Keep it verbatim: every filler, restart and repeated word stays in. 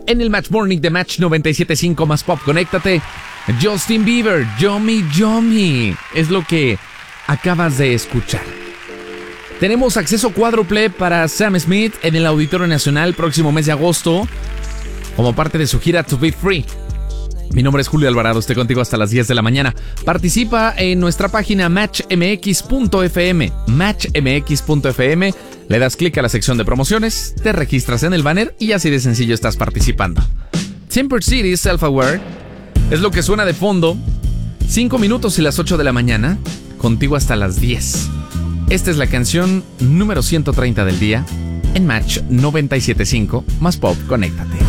en el Match Morning de Match noventa y siete punto cinco más Pop. Conéctate. Justin Bieber, Yummy Yummy, es lo que acabas de escuchar. Tenemos acceso cuádruple para Sam Smith en el Auditorio Nacional próximo mes de agosto, como parte de su gira To Be Free. Mi nombre es Julio Alvarado, estoy contigo hasta las diez de la mañana. Participa en nuestra página match m x punto f m, match m x punto f m. Le das clic a la sección de promociones, te registras en el banner y así de sencillo estás participando. Timber City, Self-Aware, es lo que suena de fondo. cinco minutos y las ocho de la mañana, contigo hasta las diez. Esta es la canción número ciento treinta del día en Match noventa y siete punto cinco más Pop. Conéctate.